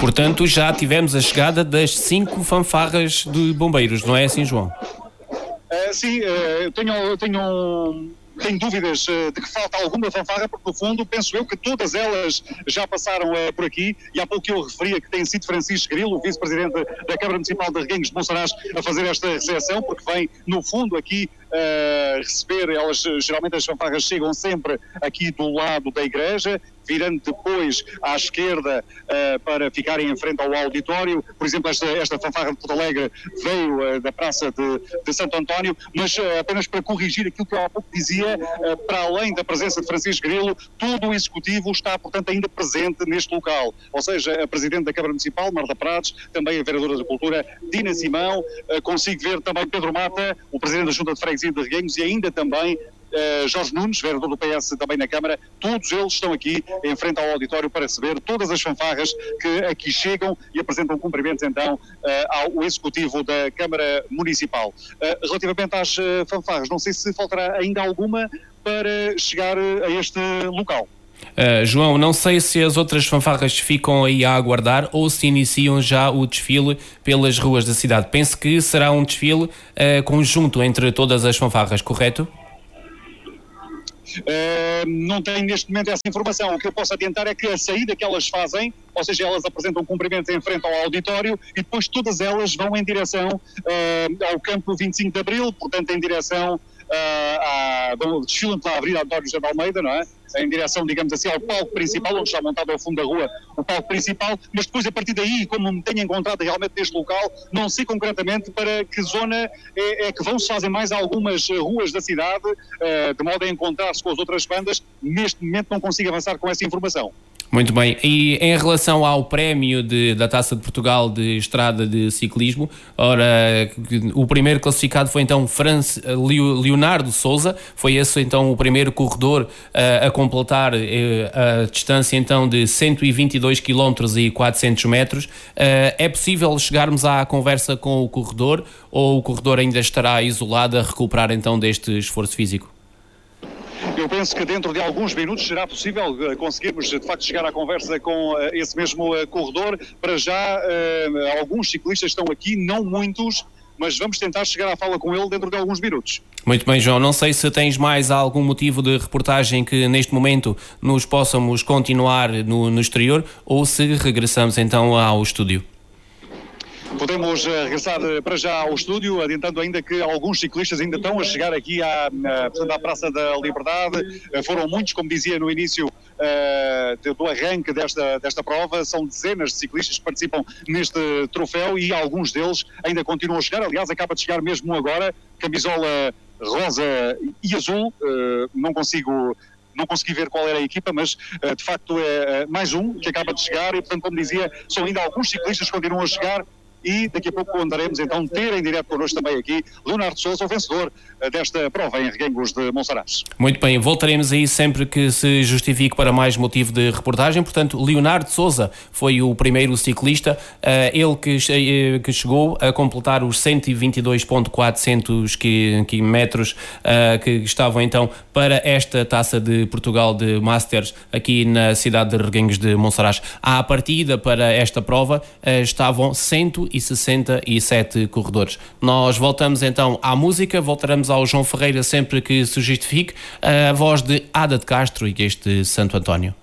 Portanto, já tivemos a chegada das 5 fanfarras de bombeiros, não é assim, João? Sim, tenho dúvidas de que falta alguma fanfarra, porque no fundo penso eu que todas elas já passaram por aqui, e há pouco eu referia que tem sido Francisco Grilo, o vice-presidente da Câmara Municipal de Reguengos de Monsaraz, a fazer esta recepção, porque vem no fundo aqui receber, geralmente as fanfarras chegam sempre aqui do lado da igreja, virando depois à esquerda para ficarem em frente ao auditório. Por exemplo, esta fanfarra de Porto Alegre veio da Praça de Santo António, mas apenas para corrigir aquilo que eu há pouco dizia, para além da presença de Francisco Grilo, todo o Executivo está, portanto, ainda presente neste local. Ou seja, a Presidente da Câmara Municipal, Marta Prates, também a Vereadora da Cultura, Dina Simão, consigo ver também Pedro Mata, o Presidente da Junta de Freguesia de Reguengos, e ainda também Jorge Nunes, vereador do PS também na Câmara. Todos eles estão aqui em frente ao auditório para receber todas as fanfarras que aqui chegam e apresentam cumprimentos então ao Executivo da Câmara Municipal. Relativamente às fanfarras, não sei se faltará ainda alguma para chegar a este local. João, não sei se as outras fanfarras ficam aí a aguardar ou se iniciam já o desfile pelas ruas da cidade. Penso que será um desfile conjunto entre todas as fanfarras, correto? Não tenho neste momento essa informação. O que eu posso adiantar é que a saída que elas fazem, ou seja, elas apresentam cumprimentos em frente ao auditório e depois todas elas vão em direção ao campo 25 de Abril, portanto em direção desfilam pela Avenida António José de Almeida, não é? Em direção, digamos assim, ao palco principal, onde está montado ao fundo da rua o palco principal, mas depois a partir daí, como me tenho encontrado realmente neste local, não sei concretamente para que zona é que vão-se fazer mais algumas ruas da cidade, de modo a encontrar-se com as outras bandas. Neste momento não consigo avançar com essa informação. Muito bem. E em relação ao prémio da Taça de Portugal de Estrada de Ciclismo, o primeiro classificado foi então Leonardo Souza, foi esse então o primeiro corredor a completar a distância então de 122 km e 400 metros. É possível chegarmos à conversa com o corredor ou o corredor ainda estará isolado a recuperar então deste esforço físico? Eu penso que dentro de alguns minutos será possível conseguirmos de facto chegar à conversa com esse mesmo corredor. Para já alguns ciclistas estão aqui, não muitos, mas vamos tentar chegar à fala com ele dentro de alguns minutos. Muito bem, João, não sei se tens mais algum motivo de reportagem que neste momento nos possamos continuar no exterior ou se regressamos então ao estúdio. Podemos regressar para já ao estúdio, adiantando ainda que alguns ciclistas ainda estão a chegar aqui à Praça da Liberdade. Foram muitos, como dizia no início do arranque desta prova. São dezenas de ciclistas que participam neste troféu e alguns deles ainda continuam a chegar. Aliás, acaba de chegar mesmo agora, camisola rosa e azul. Não consegui ver qual era a equipa, mas de facto é mais um que acaba de chegar e, portanto, como dizia, são ainda alguns ciclistas que continuam a chegar. E daqui a pouco andaremos então ter em direto connosco também aqui Leonardo Souza, o vencedor desta prova em Reguengos de Monsaraz. Muito bem, voltaremos aí sempre que se justifique para mais motivo de reportagem. Portanto, Leonardo Souza foi o primeiro ciclista, ele que chegou a completar os 122.400 metros que estavam então para esta Taça de Portugal de Masters aqui na cidade de Reguengos de Monsaraz. À partida para esta prova estavam 167 corredores. Nós voltamos então à música, voltaremos ao João Ferreira sempre que se justifique, a voz de Ada de Castro e este Santo António.